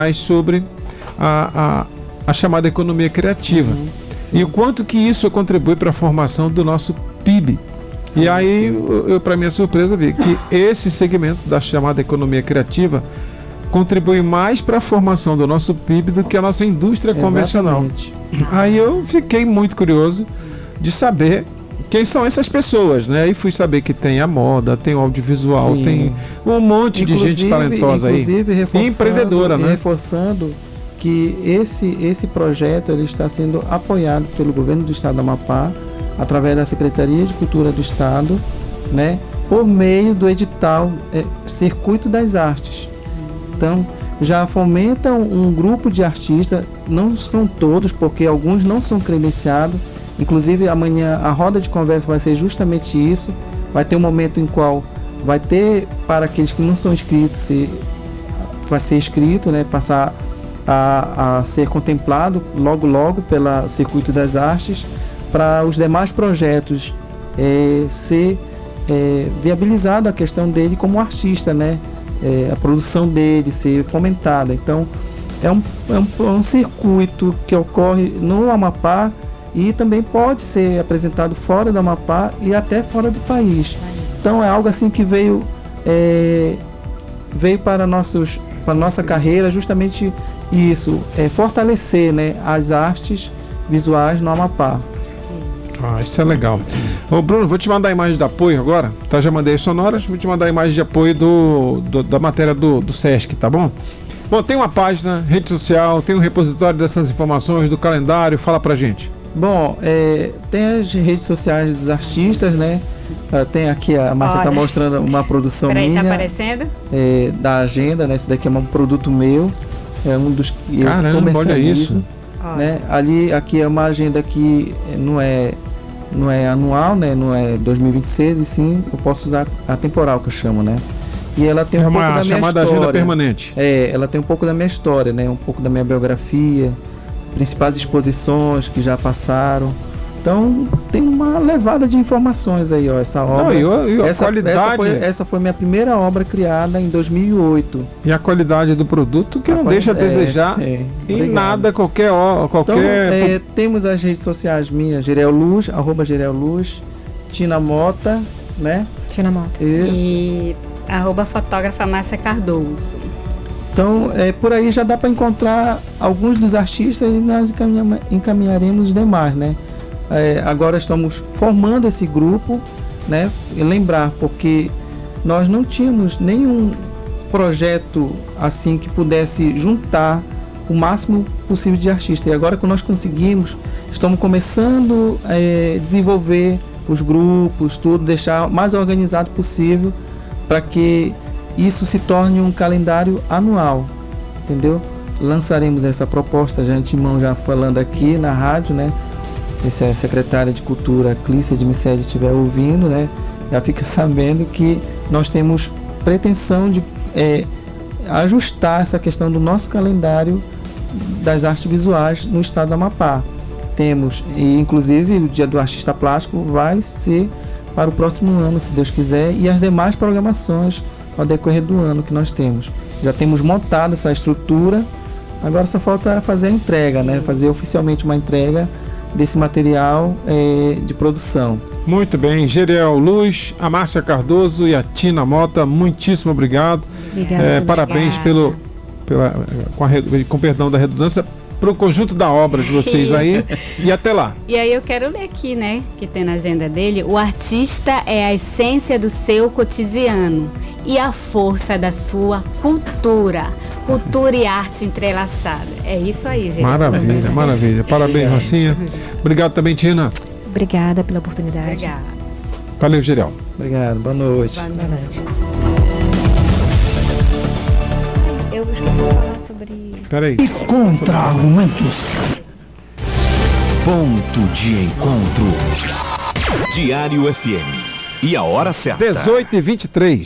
sobre a chamada economia criativa. E o quanto que isso contribui para a formação do nosso PIB. Sim, e aí, eu para minha surpresa, vi que esse segmento da chamada economia criativa contribui mais para a formação do nosso PIB do que a nossa indústria convencional. Aí eu fiquei muito curioso de saber quem são essas pessoas, né? Aí fui saber que tem a moda, tem o audiovisual, sim, tem um monte de gente talentosa aí. E empreendedora, né? Reforçando que esse projeto ele está sendo apoiado pelo governo do estado do Amapá, através da Secretaria de Cultura do Estado, né? Por meio do edital Circuito das Artes. Então, já fomenta um grupo de artistas, não são todos, porque alguns não são credenciados. Inclusive, amanhã a roda de conversa vai ser justamente isso. Vai ter um momento em qual vai ter, para aqueles que não são inscritos, vai ser inscrito, né, passar a ser contemplado logo pelo Circuito das Artes, para os demais projetos ser viabilizado a questão dele como artista, né? A produção dele ser fomentada. Então, é um circuito que ocorre no Amapá e também pode ser apresentado fora do Amapá e até fora do país. Então, é algo assim que veio para a nossa carreira justamente isso, fortalecer, né, as artes visuais no Amapá. Isso é legal. Ô Bruno, vou te mandar a imagem de apoio agora, tá? Já mandei as sonoras, vou te mandar a imagem de apoio da matéria do Sesc, tá bom? Bom, tem uma página, rede social, tem um repositório dessas informações, do calendário, fala pra gente. Bom, tem as redes sociais dos artistas, né? Tem aqui, a Márcia tá mostrando uma produção minha. Tá aparecendo? Da agenda, né? Esse daqui é um produto meu, é um dos que eu comercializo. Olha isso. Né? Aqui é uma agenda que não é anual, né? Não é 2026, e sim eu posso usar a temporal, que eu chamo, né? E ela tem um pouco da minha chamada história. Agenda permanente. Ela tem um pouco da minha história, né? Um pouco da minha biografia, principais exposições que já passaram. Então tem uma levada de informações aí, ó, essa obra. A qualidade. Essa foi minha primeira obra criada em 2008. E a qualidade do produto que não deixa a desejar em nada, qualquer. Então, temos as redes sociais minhas, Gerel Luz, @GerelLuz, Tina Mota, né? Tina Mota. E @fotógrafa Márcia Cardoso. Então, por aí já dá para encontrar alguns dos artistas e nós encaminharemos os demais, né? Agora estamos formando esse grupo, né? E lembrar, porque nós não tínhamos nenhum projeto assim que pudesse juntar o máximo possível de artistas. E agora que nós conseguimos, estamos começando a desenvolver os grupos, tudo, deixar o mais organizado possível para que isso se torne um calendário anual, entendeu? Lançaremos essa proposta de antemão, já falando aqui na rádio, né? Se a secretária de Cultura, Clícia de Miceli, estiver ouvindo, né? Já fica sabendo que nós temos pretensão de ajustar essa questão do nosso calendário das artes visuais no estado do Amapá. Temos, e inclusive o Dia do Artista Plástico vai ser para o próximo ano, se Deus quiser, e as demais programações ao decorrer do ano que nós temos. Já temos montado essa estrutura, agora só falta fazer a entrega, né? Fazer oficialmente uma entrega desse material de produção. Muito bem, Gerel Luz, a Márcia Cardoso e a Tina Mota, muitíssimo obrigado. Parabéns com perdão da redundância, para o conjunto da obra de vocês aí. E até lá. E aí eu quero ler aqui, né, que tem na agenda dele: o artista é a essência do seu cotidiano e a força da sua cultura. Cultura e arte entrelaçada. É isso aí, gente. Maravilha, maravilha. Parabéns, Rocinha. Obrigado também, Tina. Obrigada pela oportunidade. Obrigada. Valeu, Gerel. Obrigado, boa noite. Boa noite. Eu esqueci de falar sobre... Peraí. E contra-argumentos. Ponto de encontro. Diário FM. E a hora certa. 18h23.